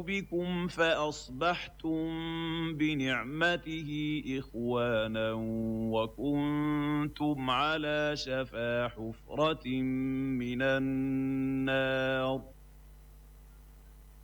بكم فأصبحتم بنعمته إخوانا وكنتم على شفا حفرة من النار